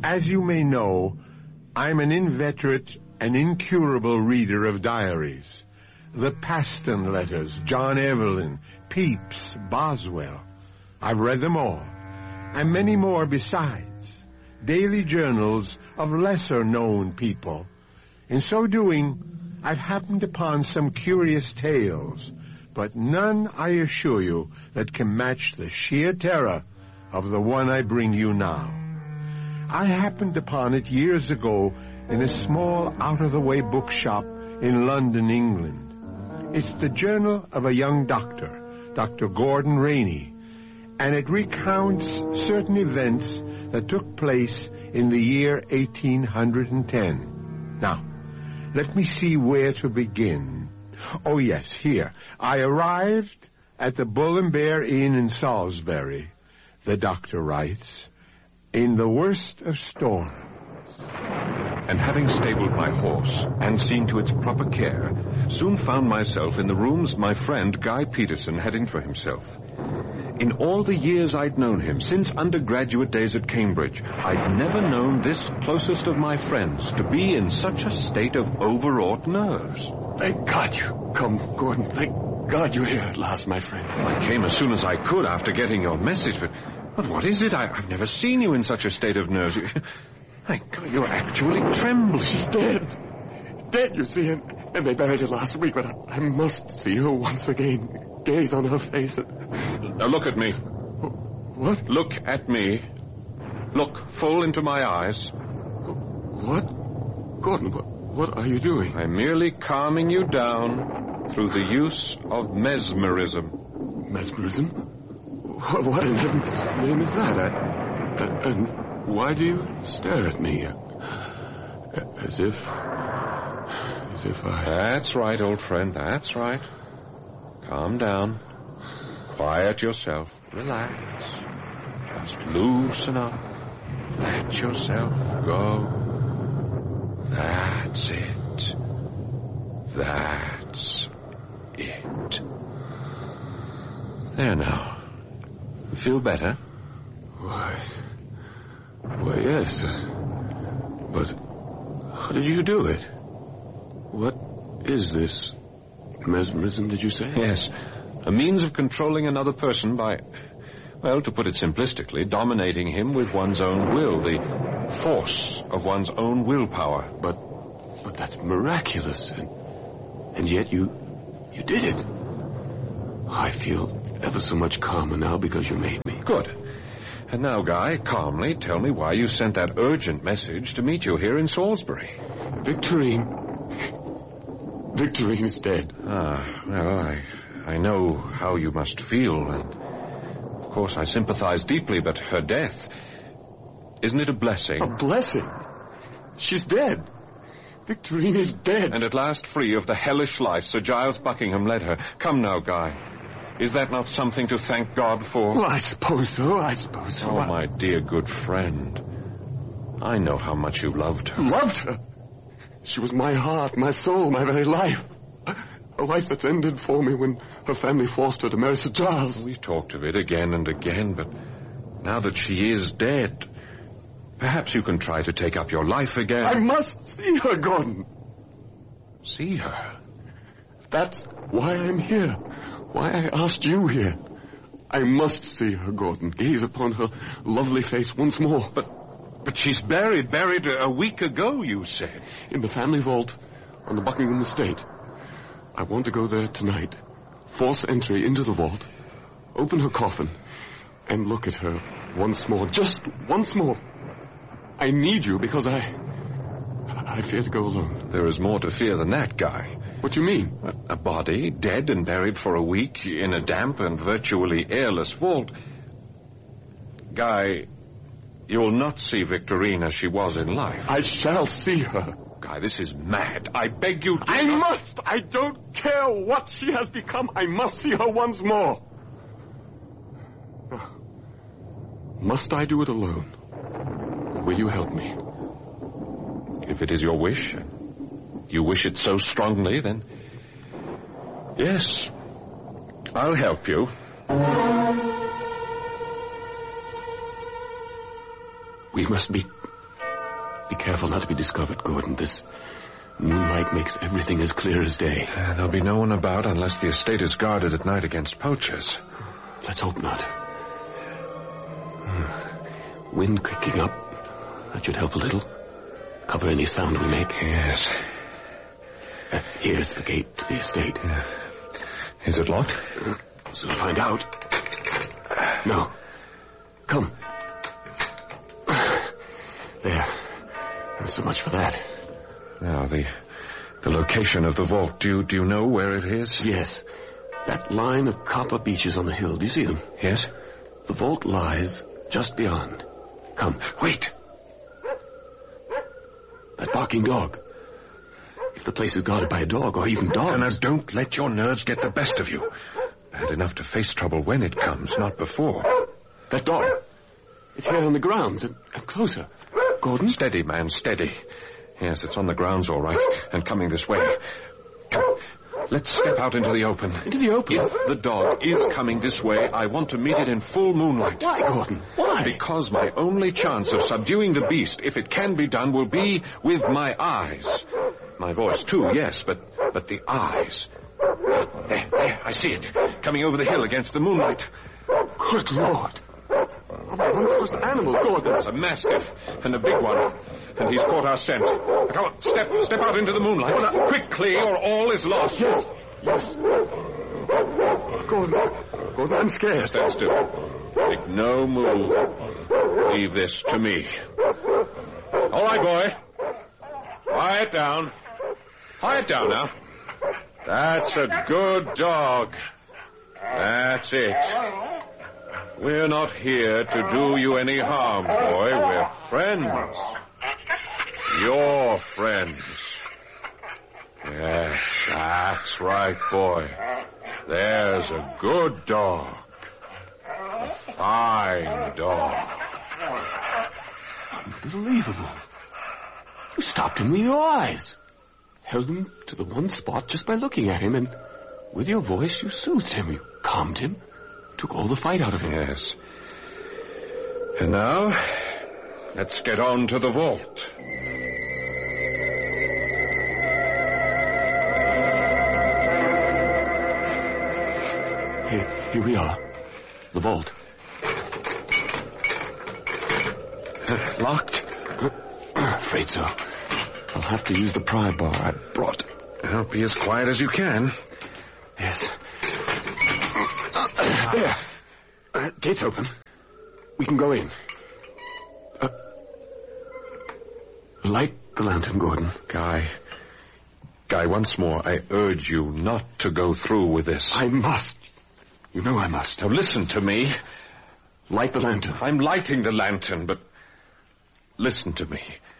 As you may know, I'm an inveterate and incurable reader of diaries. The Paston letters, John Evelyn, Pepys, Boswell. I've read them all, and many more besides. Daily journals of lesser-known people. In so doing, I've happened upon some curious tales, but none, I assure you, that can match the sheer terror of the one I bring you now. I happened upon it years ago in a small, out-of-the-way bookshop in London, England. It's the journal of a young doctor, Dr. Gordon Rainey, and it recounts certain events that took place in the year 1810. Now, let me see where to begin. Oh, yes, here. I arrived at the Bull and Bear Inn in Salisbury, the doctor writes, in the worst of storms. And having stabled my horse and seen to its proper care, soon found myself in the rooms my friend Guy Peterson had in for himself. In all the years I'd known him, since undergraduate days at Cambridge, I'd never known this closest of my friends to be in such a state of overwrought nerves. Thank God you come, Gordon. Thank God you're here at last, my friend. I came as soon as I could after getting your message, but what is it? I've never seen you in such a state of nerves. Thank God, you're actually trembling. She's dead. Dead, you see, and they buried her last week, but I must see her once again. Gaze on her face. Now look at me. What? Look at me. Look full into my eyes. What? Gordon, what are you doing? I'm merely calming you down through the use of mesmerism. Mesmerism? What in heaven's name is that? And why do you stare at me? As if I... That's right, old friend, that's right. Calm down. Quiet yourself. Relax. Just loosen up. Let yourself go. That's it. That's it. There now. Feel better? Why, yes. But how did you do it? What is this? Mesmerism, did you say? Yes. A means of controlling another person by, well, to put it simplistically, dominating him with one's own will, the force of one's own willpower. But that's miraculous, and yet you did it. I feel ever so much calmer now because you made me. Good. And now, Guy, calmly tell me why you sent that urgent message to meet you here in Salisbury. Victorine is dead. Well, I know how you must feel, and of course I sympathize deeply, but her death, isn't it a blessing? A blessing? She's dead. Victorine is dead. And at last free of the hellish life Sir Giles Buckingham led her. Come now, Guy. Is that not something to thank God for? Well, I suppose so. Oh, my dear good friend. I know how much you loved her. Loved her? She was my heart, my soul, my very life. A life that's ended for me when her family forced her to marry Sir Giles. We've talked of it again and again, but now that she is dead, perhaps you can try to take up your life again. I must see her, Gordon. See her? That's why I'm here. Why I asked you here. I must see her, Gordon. Gaze upon her lovely face once more. But she's buried a week ago, you said. In the family vault on the Buckingham estate. I want to go there tonight. Force entry into the vault. Open her coffin. And look at her once more. Just once more. I need you because I fear to go alone. There is more to fear than that, Guy. What do you mean? A body, dead and buried for a week in a damp and virtually airless vault. Guy, you will not see Victorine as she was in life. I shall see her. Guy, this is mad. I beg you to... I must! I don't care what she has become. I must see her once more. Must I do it alone? Will you help me? If it is your wish, you wish it so strongly, then... Yes, I'll help you. We must be Be careful not to be discovered, Gordon. This moonlight makes everything as clear as day. There'll be no one about unless the estate is guarded at night against poachers. Let's hope not. Wind kicking up. That should help a little. Cover any sound we make. Yes. Here's the gate to the estate. Is it locked? Soon find out. No. Come. There. So much for that. Now, the location of the vault. Do you know where it is? Yes. That line of copper beeches on the hill. Do you see them? Yes. The vault lies just beyond. Come. Wait. That barking dog. If the place is guarded by a dog or even dogs... Now, don't let your nerves get the best of you. I had enough to face trouble when it comes, not before. That dog. It's here on the grounds and closer. Gordon? Steady, man, steady. Yes, it's on the grounds all right, and coming this way. Come, let's step out into the open. Into the open? If the dog is coming this way, I want to meet it in full moonlight. Why, Gordon? Why? Because my only chance of subduing the beast, if it can be done, will be with my eyes. My voice, too, yes, but the eyes. There, I see it. Coming over the hill against the moonlight. Good Lord. A monstrous animal, Gordon. It's a mastiff, and a big one. And he's caught our scent. Come on, step out into the moonlight. Quickly, or all is lost. Yes. Gordon, I'm scared. Stand still. Make no move. Leave this to me. All right, boy. Quiet down. Quiet down now. That's a good dog. That's it. We're not here to do you any harm, boy. We're friends. Your friends. Yes, that's right, boy. There's a good dog. A fine dog. Unbelievable. You stopped him with your eyes. Held him to the one spot just by looking at him, and with your voice you soothed him. You calmed him. Took all the fight out of him. Yes. And now, let's get on to the vault. Here we are. The vault. Locked? Afraid so. I'll have to use the pry bar I brought. Well, be as quiet as you can. Yes. There. Gate's open. We can go in. Light the lantern, Gordon. Guy, once more, I urge you not to go through with this. I must. You know I must. Now listen to me. Light the lantern. I'm lighting the lantern, but listen to me.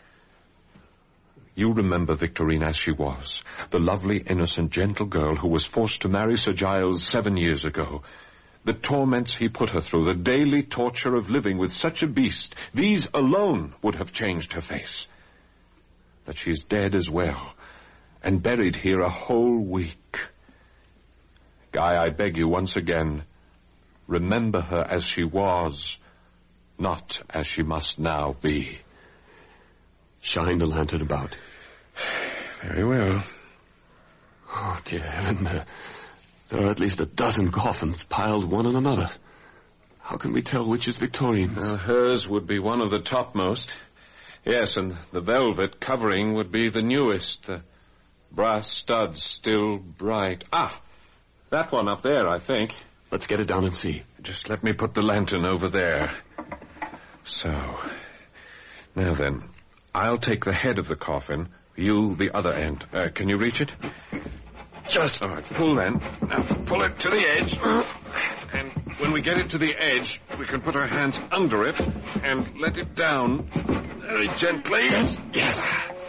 You remember Victorine as she was, the lovely, innocent, gentle girl who was forced to marry Sir Giles 7 years ago. The torments he put her through, the daily torture of living with such a beast, these alone would have changed her face. But she's dead as well, and buried here a whole week. Guy, I beg you once again, remember her as she was, not as she must now be. Shine the lantern about. Very well. Oh, dear heaven. There are at least a dozen coffins piled one on another. How can we tell which is Victorine's? Well, hers would be one of the topmost. Yes, and the velvet covering would be the newest. The brass studs still bright. Ah, that one up there, I think. Let's get it down and see. Just let me put the lantern over there. So. Now then, I'll take the head of the coffin, you the other end. Can you reach it? Just. All right, pull then. Now, pull it to the edge. And when we get it to the edge, we can put our hands under it and let it down very gently. Yes.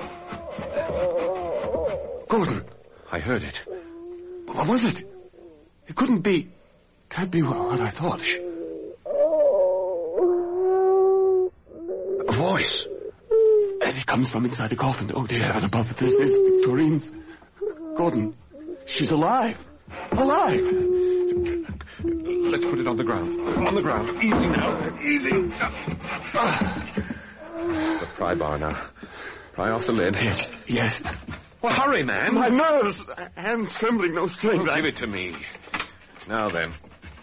Gordon. I heard it. What was it? It couldn't be. Can't be what I thought. A voice. And it comes from inside the coffin. Oh, dear heaven above. This is Victorine's. Gordon, she's alive. Alive. Let's put it on the ground. On the ground. Easy now. Easy. The pry bar now. Pry off the lid. Yes. Well, hurry, man. My nerves. Hands trembling, no strength. Give it to me. Now then.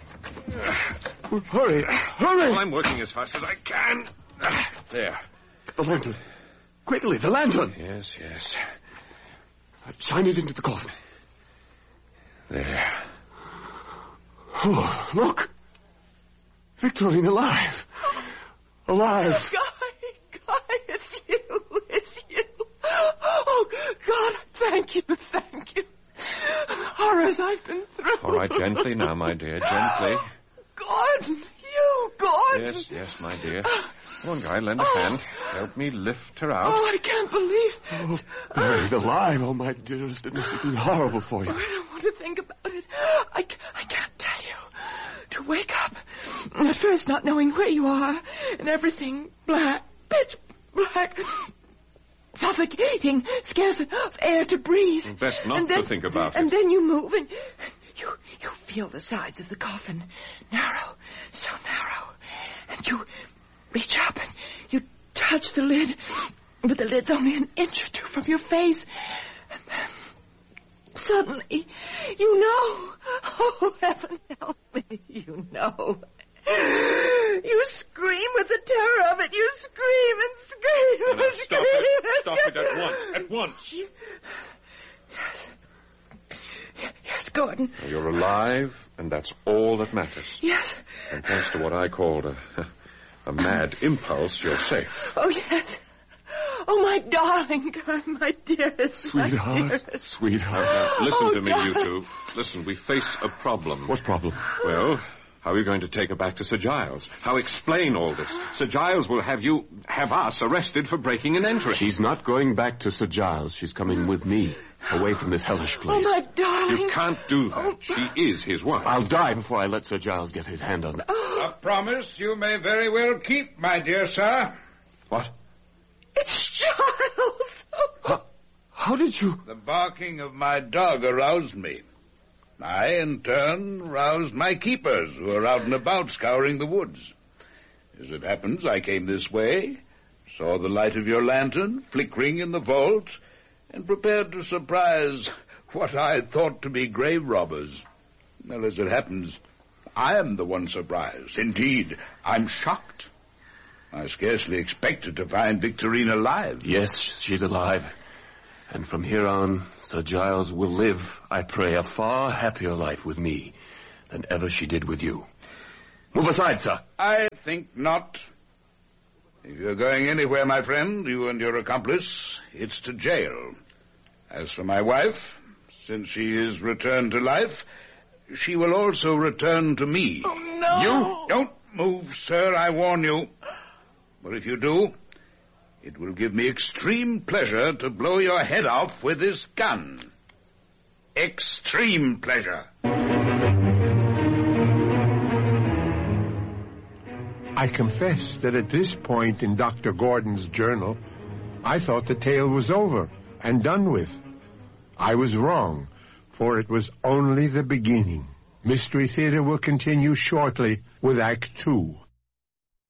Hurry. Well, I'm working as fast as I can. There. The lantern. Quickly, the lantern. Yes, yes. Shine it into the coffin. There. Oh, look. Victorine alive. Alive. Guy, it's you. It's you. Oh, God, thank you. Horrors I've been through. All right, gently now, my dear, gently. Gordon, you, Gordon. Yes, my dear. Come on, Guy, lend a hand. Help me lift her out. Oh, I can't believe Oh, buried alive. Oh, my dearest, it must have been horrible for you. I don't want to think about it. I can't tell you. To wake up, at first not knowing where you are, and everything black, pitch black, suffocating, scarce enough air to breathe. Best not to think about it. And then you move, and you feel the sides of the coffin narrow, so narrow, and you reach up and you touch the lid, but the lid's only an inch or two from your face, and then suddenly, you know. Oh, heaven help me, you know. You scream with the terror of it. You scream and scream and Stop scream. it. Stop it at once. At once. Yes, Gordon. You're alive, and that's all that matters. Yes. And thanks to what I called a mad impulse, you're safe. Oh, yes. Oh, my darling, my dearest. Sweetheart. My dearest. Sweetheart. Now, listen to me, God. you two. Listen, we face a problem. What problem? Well, how are you going to take her back to Sir Giles? How explain all this? Sir Giles will have us arrested for breaking and entering. She's not going back to Sir Giles. She's coming with me, away from this hellish place. Oh, my darling. You can't do that. She is his wife. I'll die before I let Sir Giles get his hand on her. A promise you may very well keep, my dear sir. What? It's Giles. How did you... The barking of my dog aroused me. I, in turn, roused my keepers, who are out and about scouring the woods. As it happens, I came this way, saw the light of your lantern flickering in the vault, and prepared to surprise what I thought to be grave robbers. Well, as it happens, I am the one surprised. Indeed, I'm shocked. I scarcely expected to find Victorine alive. Yes, she's alive. And from here on, Sir Giles will live, I pray, a far happier life with me than ever she did with you. Move aside, sir. I think not. If you're going anywhere, my friend, you and your accomplice, it's to jail. As for my wife, since she is returned to life, she will also return to me. Oh, no. You don't move, sir, I warn you. But if you do, it will give me extreme pleasure to blow your head off with this gun. Extreme pleasure. I confess that at this point in Dr. Gordon's journal, I thought the tale was over and done with. I was wrong, for it was only the beginning. Mystery Theater will continue shortly with Act 2.